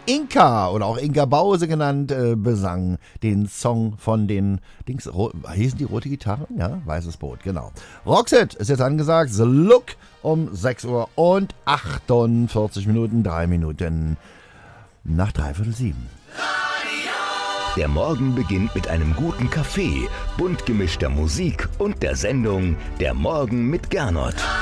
Inka oder auch Inka Bause genannt, besang den Song von den hießen die Rote Gitarren? Ja, Weißes Boot, genau. Roxette ist jetzt angesagt, The Look um 6 Uhr und 48 Minuten, 3 Minuten nach 6:45. Der Morgen beginnt mit einem guten Kaffee, bunt gemischter Musik und der Sendung Der Morgen mit Gernot.